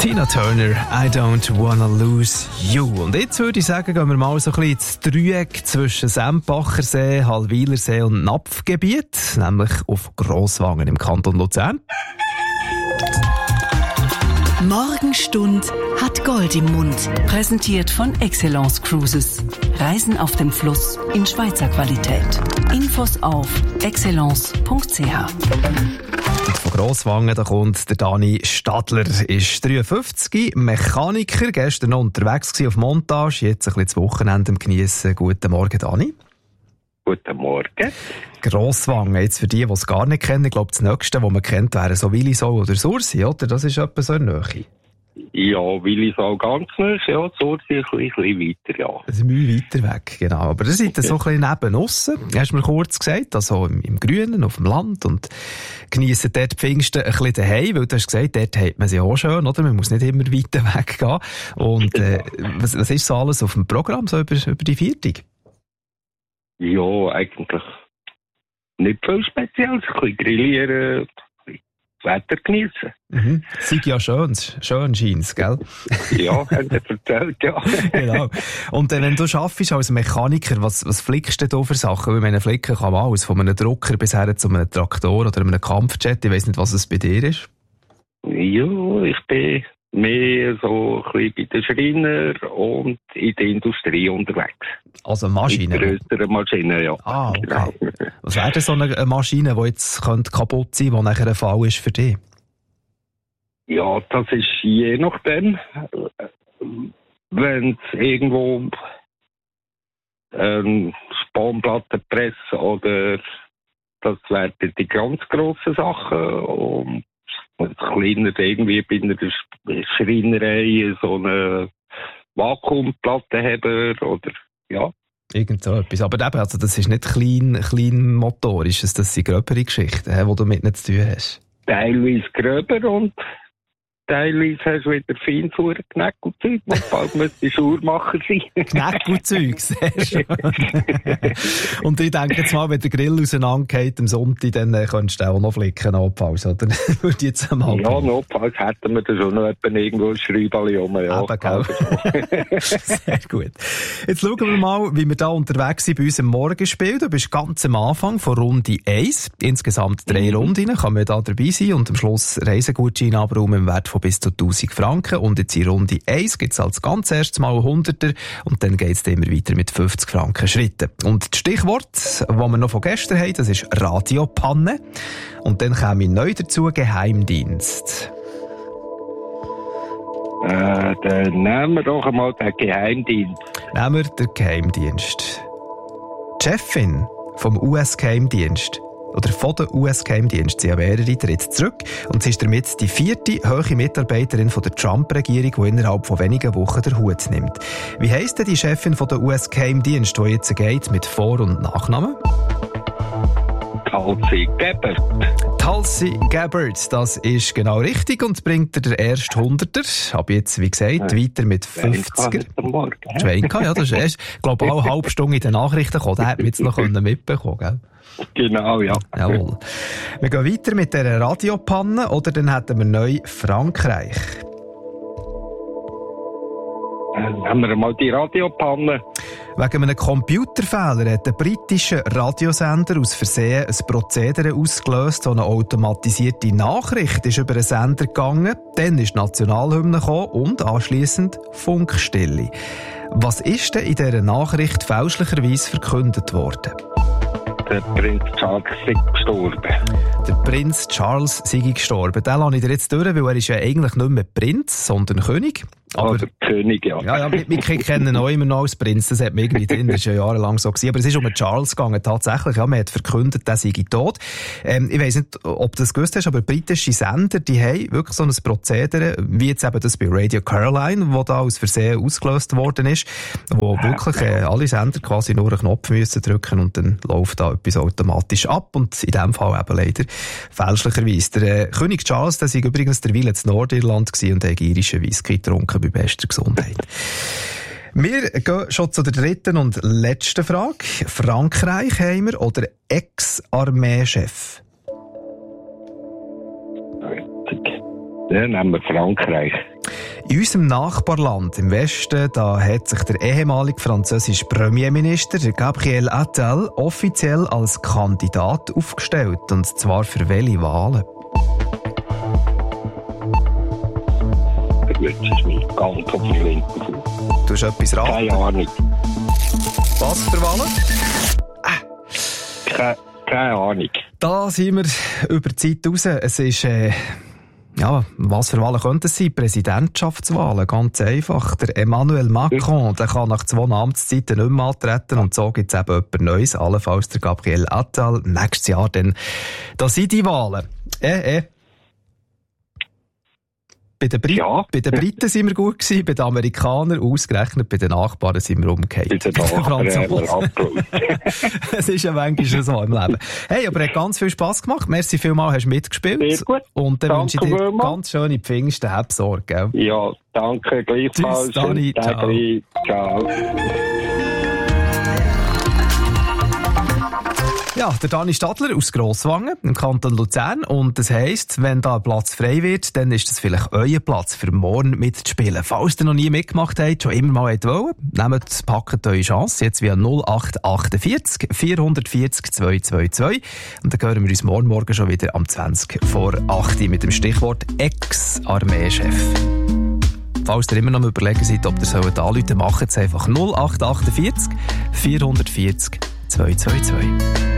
Tina Turner, I don't wanna lose you. Und jetzt würde ich sagen, gehen wir mal so ein bisschen ins Dreieck zwischen Sempachersee, Hallwilersee und Napfgebiet, nämlich auf Grosswangen im Kanton Luzern. Morgenstund hat Gold im Mund. Präsentiert von Excellence Cruises. Reisen auf dem Fluss in Schweizer Qualität. Infos auf excellence.ch. Von Grosswangen, da kommt der Dani Stadler, ist 53, Mechaniker, gestern noch unterwegs gewesen auf Montage, jetzt ein bisschen das Wochenende geniessen. Guten Morgen, Dani. Guten Morgen. Grosswangen, jetzt für die es gar nicht kennen, ich glaube, das Nächste, was man kennt, wäre so Willisau oder Sursi, oder? Das ist etwa so in der Nähe. Ja, Willisau ganz nah, ja, Sursi ein bisschen weiter, ja. Das ist Mühe weiter weg, genau. Aber ihr seid so ein bisschen neben aussen, hast du mir kurz gesagt, also im Grünen, auf dem Land, und geniessen dort die Pfingsten ein bisschen daheim, weil du hast gesagt, dort hat man sie auch schön, oder? Man muss nicht immer weiter weggehen. Und was ist so alles auf dem Programm, so über die Viertig? Ja, eigentlich nicht viel Spezielles. Ein bisschen grillieren, ein bisschen das Wetter geniessen. Mhm. Sei ja schön scheint's, gell? Ja, haben Sie erzählt, ja. Genau. Und wenn du arbeitest als Mechaniker, was flickst du da für Sachen? Weil meine Flicken kann man alles, von einem Drucker bis her zu einem Traktor oder einem Kampfjet. Ich weiss nicht, was es bei dir ist. Ja, ich bin mehr so ein bisschen bei den Schreiner und in der Industrie unterwegs. Also Maschinen? Mit grösseren Maschinen, ja. Ah, okay. Genau. Was wäre denn so eine Maschine, die jetzt kaputt sein könnte, die nachher ein Fall ist für dich? Ja, das ist je nachdem. Wenn es irgendwo Spanplattenpresse oder das wären die ganz grossen Sachen. Und kleiner irgendwie bei einer Schreinerei so eine Vakuumplattenheber oder ja. Irgend so etwas. Aber eben, also das ist nicht klein motorisch, das sind gröbere Geschichten, die du mit nicht zu tun hast. Teilweise gröber und teilweise hast du wieder Feinfuhr, Knäckelzeug, und bald müsste Schuhmacher sein. Knäckelzeug, sehr schön. Und ich denke jetzt mal, wenn der Grill auseinandergeht am Sonntag, dann könntest du auch noch flicken, notfalls, oder? Würde ich jetzt einmal ja, notfalls hätten wir da schon noch irgendwo ein Schräubchen rum. Ja, eben, gell? Sehr gut. Jetzt schauen wir mal, wie wir da unterwegs sind bei unserem Morgenspiel. Du bist ganz am Anfang von Runde 1. Insgesamt 3 Runden kann man da dabei sein und am Schluss Reisegutschein abräumen im Wert von bis zu 1000 Franken. Und jetzt in Runde 1 gibt es als ganz erstes Mal 100er und dann geht es immer weiter mit 50 Franken Schritten. Und das Stichwort, das wir noch von gestern haben, das ist Radiopanne. Und dann käme neu dazu Geheimdienst. Dann nehmen wir doch einmal den Geheimdienst. Nehmen wir den Geheimdienst. Die Chefin vom US-Geheimdienst oder von der US-Geheimdienst, sie haben mehrere, tritt zurück und sie ist damit die 4. hohe Mitarbeiterin von der Trump-Regierung, die innerhalb von wenigen Wochen den Hut nimmt. Wie heisst denn die Chefin von der US-Geheimdienst, die jetzt geht mit Vor- und Nachnamen? Tulsi Gabbard. Tulsi Gabbard, das ist genau richtig und bringt dir den ersten 100er. Ab jetzt, wie gesagt, weiter mit 50er. Schweinka, ja, das ist erst, ich glaube, auch eine halbe Stunde in den Nachrichten gekommen. Den hätten wir jetzt noch mitbekommen, gell? Genau, ja. Jawohl. Wir gehen weiter mit dieser Radiopanne oder dann hätten wir neu Frankreich. Nehmen wir mal die Radiopanne. Wegen einem Computerfehler hat der britische Radiosender aus Versehen ein Prozedere ausgelöst, so eine automatisierte Nachricht ist über den Sender gegangen, dann ist die Nationalhymne gekommen und anschliessend Funkstille. Was ist denn in dieser Nachricht fälschlicherweise verkündet worden? Der Prinz Charles ist gestorben. Der Prinz Charles sei gestorben. Den lasse ich dir jetzt durch, weil er ist ja eigentlich nicht mehr Prinz, sondern König. Aber der König, ja. Ja, wir kennen ihn auch immer noch als Prinz, das hat man irgendwie drin, das ist ja jahrelang so gewesen. Aber es ist um den Charles gegangen, tatsächlich, ja, man hat verkündet, der sei tot. Ich weiss nicht, ob du das gewusst hast, aber britische Sender, die haben wirklich so ein Prozedere, wie jetzt eben das bei Radio Caroline, wo da aus Versehen ausgelöst worden ist, wo wirklich alle Sender quasi nur einen Knopf müssen drücken und dann läuft da etwas automatisch ab und in dem Fall eben leider fälschlicherweise. Der König Charles, der sei übrigens der Wille in Nordirland gewesen und hat irischen Whisky getrunken bei bester Gesundheit. Wir gehen schon zu der dritten und letzten Frage. Frankreich haben wir oder Ex-Armeechef? Ja, nehmen wir Frankreich. In unserem Nachbarland im Westen, da hat sich der ehemalige französische Premierminister Gabriel Attal offiziell als Kandidat aufgestellt. Und zwar für welche Wahlen? Das ist mir ganz auf die Linke. Du hast etwas raten? Keine Ahnung. Was für Wahlen? Keine Ahnung. Da sind wir über die Zeit raus. Es ist, was für Wahlen könnten es sein? Präsidentschaftswahlen, ganz einfach. Der Emmanuel Macron, der kann nach 2 Amtszeiten nicht mehr antreten und so gibt es eben jemand Neues, allenfalls der Gabriel Attal. Nächstes Jahr dann, da sind die Wahlen. Bei den Briten sind wir gut gewesen, bei den Amerikanern ausgerechnet, bei den Nachbarn sind wir umgekehrt. Bei den Franzosen. Es ist ja manchmal so im Leben. Hey, aber es hat ganz viel Spass gemacht. Merci vielmals, hast du mitgespielt. Sehr gut. Und dann wünsche ich dir ganz schöne Pfingsten. Hab Sorge, gell? Ja, danke, gleichfalls. Tschüss, Dani. Ciao. Ja, der Dani Stadler aus Grosswangen im Kanton Luzern. Und das heisst, wenn da ein Platz frei wird, dann ist das vielleicht euer Platz für morgen mitzuspielen. Falls ihr noch nie mitgemacht habt, schon immer mal wollt, packt eure Chance. Jetzt via 0848 440 222. Und dann hören wir uns morgen schon wieder am 20 vor 8 mit dem Stichwort Ex-Armeechef. Falls ihr immer noch überlegen seid, ob ihr anrufen sollt, macht es einfach 0848 440 222.